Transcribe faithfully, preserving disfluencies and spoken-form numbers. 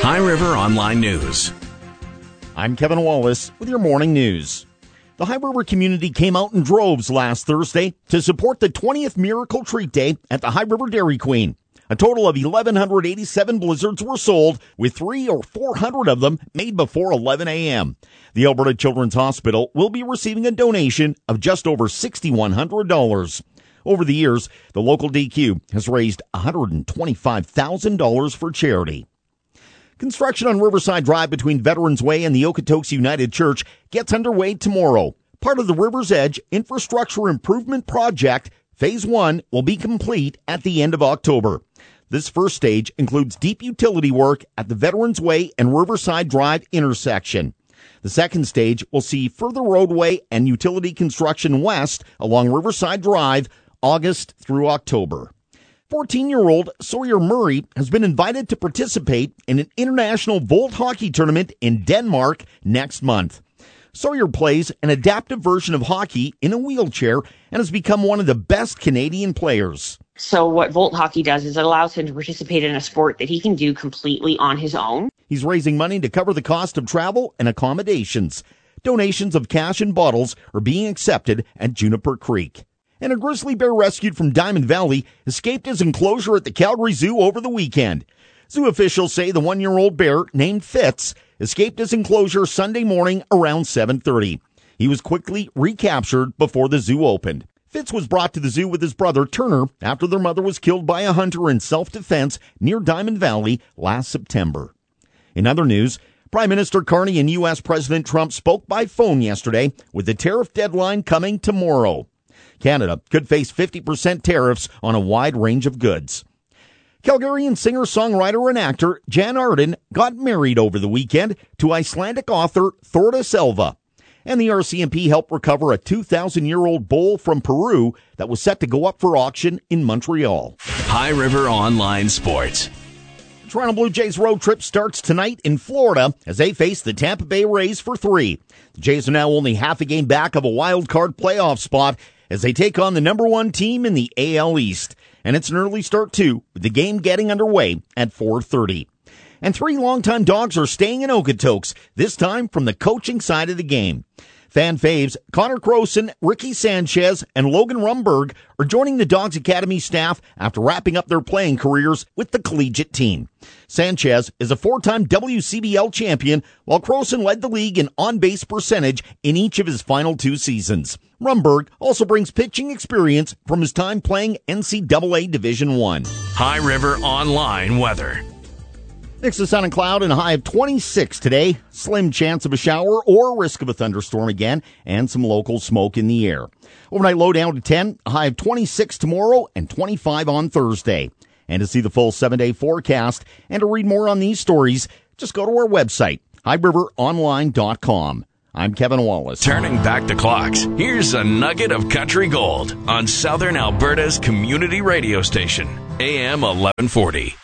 High River Online News. I'm Kevin Wallace with your morning news. The High River community came out in droves last Thursday to support the twentieth Miracle Treat Day at the High River Dairy Queen. A total of one thousand one hundred eighty-seven blizzards were sold, with three or four hundred of them made before eleven a.m. The Alberta Children's Hospital will be receiving a donation of just over six thousand one hundred dollars. Over the years, the local D Q has raised one hundred twenty-five thousand dollars for charity. Construction on Riverside Drive between Veterans Way and the Okotoks United Church gets underway tomorrow. Part of the River's Edge Infrastructure Improvement Project, Phase one, will be complete at the end of October. This first stage includes deep utility work at the Veterans Way and Riverside Drive intersection. The second stage will see further roadway and utility construction west along Riverside Drive, August through October. fourteen-year-old Sawyer Murray has been invited to participate in an international Volt hockey tournament in Denmark next month. Sawyer plays an adaptive version of hockey in a wheelchair and has become one of the best Canadian players. So what Volt hockey does is it allows him to participate in a sport that he can do completely on his own. He's raising money to cover the cost of travel and accommodations. Donations of cash and bottles are being accepted at Juniper Creek. And a grizzly bear rescued from Diamond Valley escaped his enclosure at the Calgary Zoo over the weekend. Zoo officials say the one-year-old bear, named Fitz, escaped his enclosure Sunday morning around seven thirty. He was quickly recaptured before the zoo opened. Fitz was brought to the zoo with his brother Turner after their mother was killed by a hunter in self-defense near Diamond Valley last September. In other news, Prime Minister Carney and U S President Trump spoke by phone yesterday with the tariff deadline coming tomorrow. Canada could face fifty percent tariffs on a wide range of goods. Calgarian singer-songwriter and actor Jan Arden got married over the weekend to Icelandic author Thorda Selva. And the R C M P helped recover a two thousand year old bowl from Peru that was set to go up for auction in Montreal. High River Online Sports. Toronto Blue Jays road trip starts tonight in Florida as they face the Tampa Bay Rays for three. The Jays are now only half a game back of a wild card playoff spot as they take on the number one team in the A L East. And it's an early start, too, with the game getting underway at four thirty. And three longtime Dogs are staying in Okotoks, this time from the coaching side of the game. Fan faves Connor Croson, Ricky Sanchez, and Logan Rumberg are joining the Dogs Academy staff after wrapping up their playing careers with the collegiate team. Sanchez is a four-time W C B L champion, while Croson led the league in on-base percentage in each of his final two seasons. Rumberg also brings pitching experience from his time playing N C double A Division One. High River Online weather. Mix of sun and cloud and a high of twenty-six today. Slim chance of a shower or risk of a thunderstorm again, and some local smoke in the air. Overnight low down to ten, a high of twenty-six tomorrow and twenty-five on Thursday. And to see the full seven-day forecast and to read more on these stories, just go to our website, high river online dot com. I'm Kevin Wallace. Turning back the clocks, here's a nugget of country gold on Southern Alberta's community radio station, A M eleven forty.